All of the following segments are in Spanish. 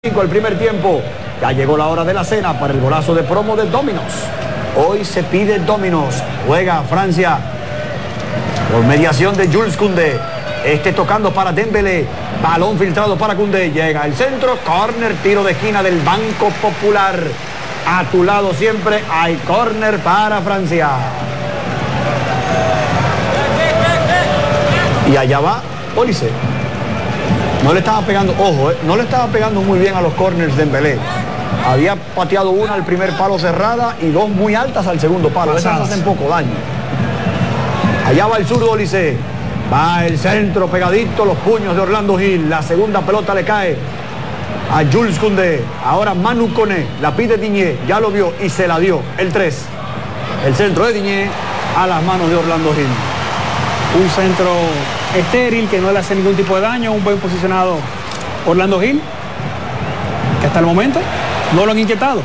El primer tiempo, ya llegó la hora de la cena para el golazo de promo de Domino's. Hoy se pide Domino's. Juega Francia por mediación de Jules Koundé. Tocando para Dembélé. Balón filtrado para Koundé. Llega el centro, córner, tiro de esquina del Banco Popular. A tu lado siempre hay córner para Francia. Y allá va Olise. No le estaba pegando, ojo, no le estaba pegando muy bien a los corners de Dembélé. Había pateado una al primer palo cerrada y dos muy altas al segundo palo. Esas hacen poco daño. Allá va el zurdo Olise. Va el centro pegadito, los puños de Orlando Gil. La segunda pelota le cae a Jules Koundé. Ahora Manu Koné, la pide Digne, ya lo vio y se la dio. El 3. El centro de Digne a las manos de Orlando Gil. Un centro estéril que no le hace ningún tipo de daño. Un buen posicionado Orlando Gil, que hasta el momento no lo han inquietado.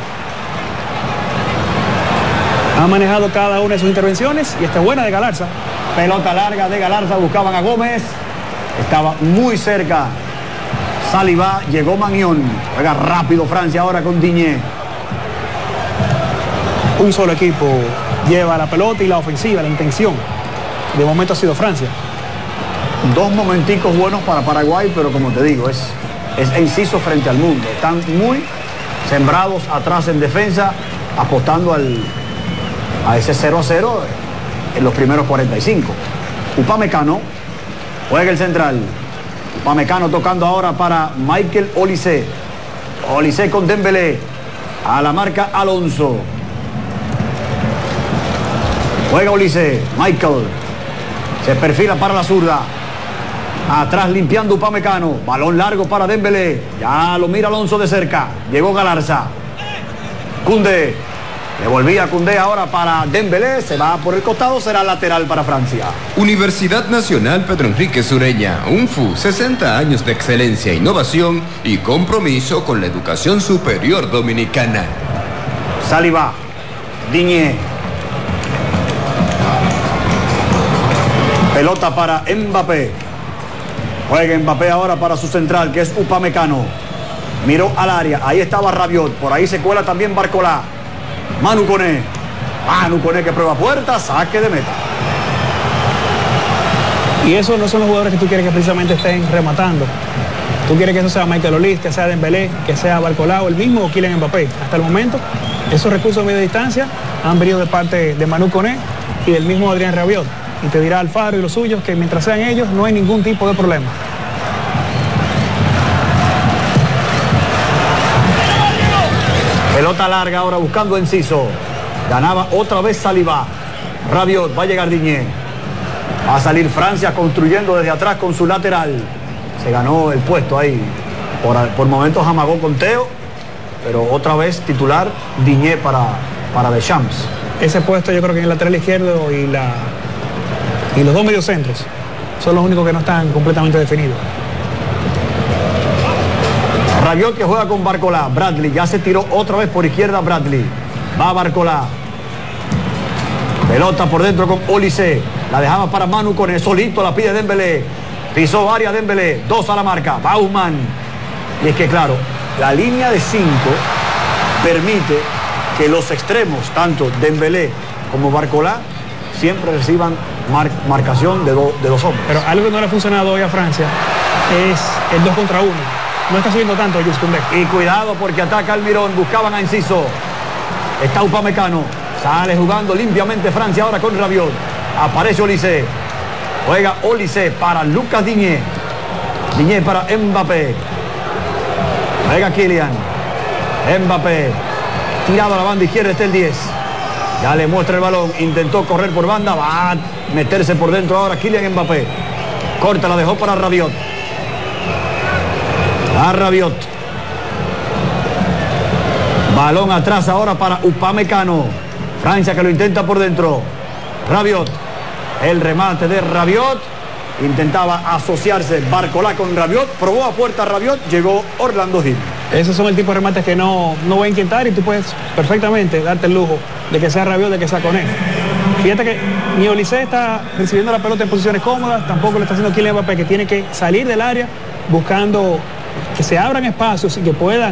Ha manejado cada una de sus intervenciones y esta es buena de Galarza. Pelota larga de Galarza, buscaban a Gómez. Estaba muy cerca Saliba, llegó Magnon. Juega rápido Francia ahora con Digne. Un solo equipo lleva la pelota y la ofensiva, la intención. De momento ha sido Francia. Dos momenticos buenos para Paraguay, pero como te digo, es inciso frente al mundo. Están muy sembrados atrás en defensa, apostando a ese 0-0 en los primeros 45. Upamecano juega el central. Upamecano tocando ahora para Michael Olise. Olise con Dembélé. A la marca Alonso. Juega Olise. Michael. Se perfila para la zurda. Atrás limpiando Upamecano. Balón largo para Dembélé. Ya lo mira Alonso de cerca. Llegó Galarza. Koundé. Devolvía Koundé ahora para Dembélé. Se va por el costado. Será lateral para Francia. Universidad Nacional Pedro Enrique Sureña. UNFU. 60 años de excelencia, innovación y compromiso con la educación superior dominicana. Saliba. Digne. Pelota para Mbappé. Juega Mbappé ahora para su central, que es Upamecano. Miró al área. Ahí estaba Rabiot. Por ahí se cuela también Barcolá. Manu Koné. Manu Koné que prueba puerta. Saque de meta. Y esos no son los jugadores que tú quieres que precisamente estén rematando. Tú quieres que eso sea Michael Olise, que sea Dembélé, que sea Barcolá o el mismo Kylian Mbappé. Hasta el momento, esos recursos de media distancia han venido de parte de Manu Koné y del mismo Adrien Rabiot. Y te dirá Alfaro y los suyos que mientras sean ellos no hay ningún tipo de problema. Pelota larga ahora buscando Enciso. Ganaba otra vez Saliba. Rabiot, va a llegar Digne. Va a salir Francia construyendo desde atrás con su lateral. Se ganó el puesto ahí. Por momentos amagó con Teo, pero otra vez titular Digne para Deschamps. Ese puesto yo creo que en el lateral izquierdo y los dos mediocentros son los únicos que no están completamente definidos. Rabiot que juega con Barcolá. Bradley ya se tiró otra vez por izquierda. Bradley va a Barcolá. Pelota por dentro con Olise. La dejaba para Manu Koné. Solito la pide Dembélé. Pisó área Dembélé. 2 a la marca. Bauman. Y es que claro, la línea de 5 permite que los extremos, tanto Dembélé como Barcolá, siempre reciban marcación de dos hombres. Pero algo que no le ha funcionado hoy a Francia es el 2 contra 1. No está subiendo tanto Jules Koundé. Y cuidado porque ataca Almirón. Buscaban a Enciso. Está Upamecano. Sale jugando limpiamente Francia ahora con Rabiot. Aparece Olise. Juega Olise para Lucas Digne. Digne para Mbappé. Juega Kylian. Mbappé. Tirado a la banda izquierda está el 10. Ya le muestra el balón. Intentó correr por banda. Va a meterse por dentro ahora Kylian Mbappé. Corta, la dejó para Rabiot. A Rabiot. Balón atrás ahora para Upamecano. Francia que lo intenta por dentro. Rabiot. El remate de Rabiot. Intentaba asociarse Barcolá con Rabiot. Probó a puerta Rabiot. Llegó Orlando Gil. Esos son el tipo de remates que no va a inquietar y tú puedes perfectamente darte el lujo de que sea Rabiot, de que sea Koné. Fíjate que ni Olise está recibiendo la pelota en posiciones cómodas, tampoco lo está haciendo Kylian Mbappé, que tiene que salir del área buscando que se abran espacios y que puedan